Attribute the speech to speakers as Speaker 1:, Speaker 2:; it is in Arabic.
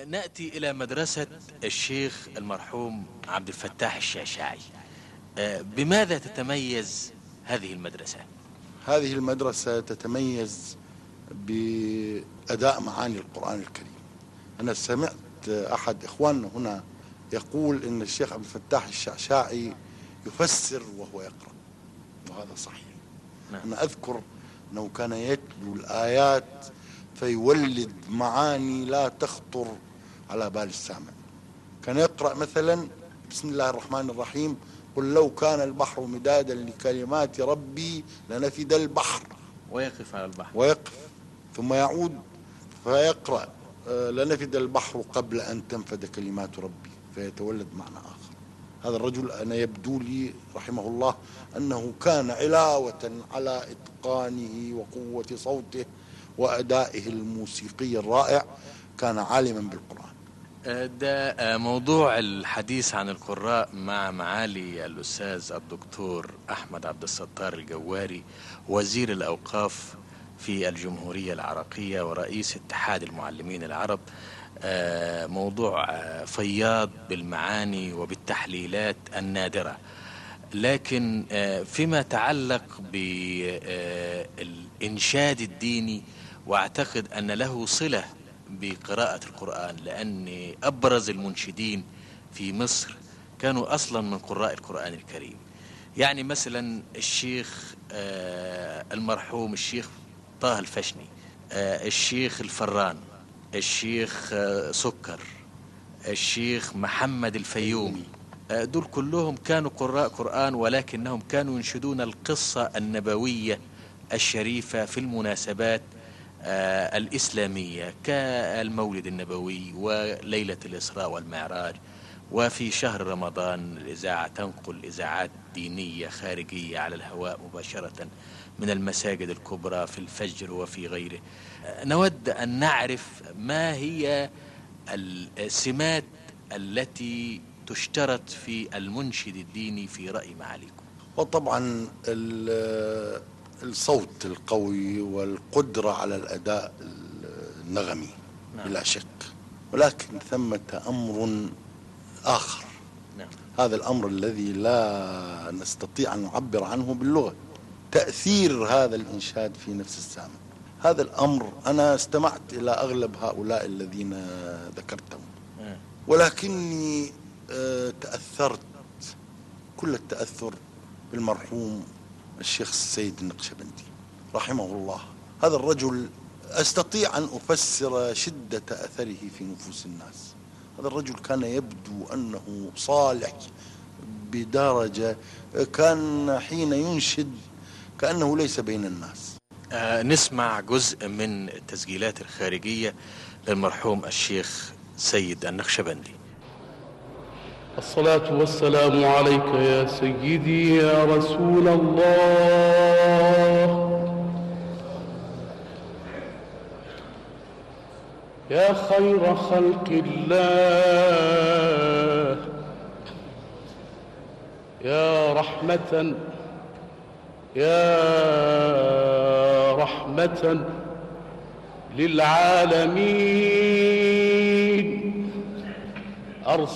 Speaker 1: نأتي إلى مدرسة الشيخ المرحوم عبد الفتاح الشعشاعي. بماذا تتميز هذه المدرسة؟
Speaker 2: هذه المدرسة تتميز بأداء معاني القرآن الكريم. أنا سمعت أحد إخواننا هنا يقول إن الشيخ عبد الفتاح الشعشاعي يفسر وهو يقرأ، وهذا صحيح. أنا أذكر أنه كان يتلو الآيات فيولد معاني لا تخطر على بال السامع. كان يقرأ مثلا بسم الله الرحمن الرحيم: قل لو كان البحر مدادا لكلمات ربي لنفد البحر.
Speaker 1: ويقف على البحر،
Speaker 2: ويقف ثم يعود فيقرأ لنفد البحر قبل أن تنفد كلمات ربي، فيتولد معنى آخر. هذا الرجل أنا يبدو لي رحمه الله أنه كان علاوة على إتقانه وقوة صوته وأدائه الموسيقي الرائع، كان عالما بالقرآن.
Speaker 1: ده موضوع الحديث عن القراء مع معالي الأستاذ الدكتور أحمد عبد الستار الجواري، وزير الأوقاف في الجمهورية العراقية ورئيس اتحاد المعلمين العرب. موضوع فياض بالمعاني وبالتحليلات النادرة، لكن فيما يتعلق بالإنشاد الديني، واعتقد أن له صلة بقراءة القرآن، لأن أبرز المنشدين في مصر كانوا أصلا من قراء القرآن الكريم. يعني مثلا الشيخ المرحوم الشيخ طه الفشني، الشيخ الفران، الشيخ سكر، الشيخ محمد الفيومي، دول كلهم كانوا قراء قرآن، ولكنهم كانوا ينشدون القصة النبوية الشريفة في المناسبات الإسلامية كالمولد النبوي وليلة الإسراء والمعراج. وفي شهر رمضان الإذاعة تنقل إذاعات دينية خارجية على الهواء مباشرة من المساجد الكبرى في الفجر وفي غيره. نود أن نعرف ما هي السمات التي تشترط في المنشد الديني في رأي معاليكم.
Speaker 2: وطبعا الصوت القوي والقدرة على الأداء النغمي. نعم. بلا شك، ولكن ثمة أمر آخر. نعم. هذا الأمر الذي لا نستطيع أن نعبر عنه باللغة، تأثير هذا الإنشاد في نفس السامع. هذا الأمر أنا استمعت إلى أغلب هؤلاء الذين ذكرتهم، ولكني تأثرت كل التأثر بالمرحوم الشيخ السيد النقشبندي رحمه الله. هذا الرجل أستطيع أن أفسر شدة أثره في نفوس الناس. هذا الرجل كان يبدو أنه صالح بدرجة، كان حين ينشد كأنه ليس بين الناس.
Speaker 1: نسمع جزء من التسجيلات الخارجية للمرحوم الشيخ سيد النقشبندي.
Speaker 3: الصلاة والسلام عليك يا سيدي يا رسول الله، يا خير خلق الله، يا رحمة للعالمين.